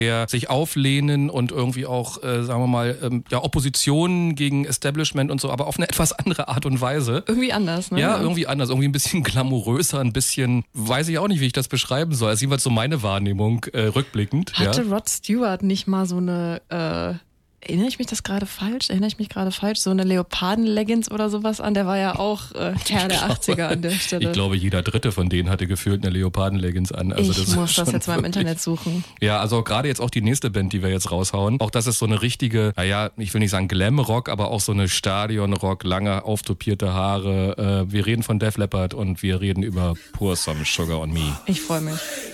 der sich auflehnen und irgendwie auch, sagen wir mal, Opposition gegen Establishment und so, aber auf eine etwas andere Art und Weise. Irgendwie anders, ne? Ja, irgendwie anders, irgendwie ein bisschen glamouröser, ein bisschen, weiß ich auch nicht, wie ich das beschreiben soll. Das ist jeweils so meine Wahrnehmung, rückblickend. Hatte Rod Stewart nicht mal so eine, erinnere ich mich gerade falsch? So eine Leoparden-Leggings oder sowas an? Der war ja auch Herr der 80er an der Stelle. Ich glaube, jeder Dritte von denen hatte gefühlt eine Leoparden-Leggings an. Also ich muss das jetzt mal im Internet suchen. Ja, also gerade jetzt auch die nächste Band, die wir jetzt raushauen. Auch das ist so eine richtige, naja, ich will nicht sagen Glam-Rock, aber auch so eine Stadion-Rock, lange auftopierte Haare. Wir reden von Def Leppard und wir reden über Pour Some Sugar on Me. Ich freue mich.